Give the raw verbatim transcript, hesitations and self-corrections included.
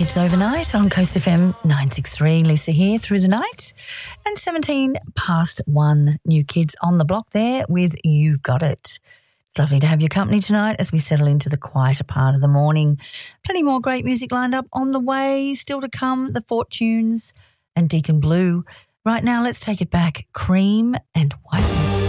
Kids Overnight on Coast F M nine six three. Lisa here through the night. And seventeen past one. New Kids on the block there with You've Got It. It's lovely to have your company tonight as we settle into the quieter part of the morning. Plenty more great music lined up on the way. Still to come, The Fortunes and Deacon Blue. Right now, let's take it back. Cream and White.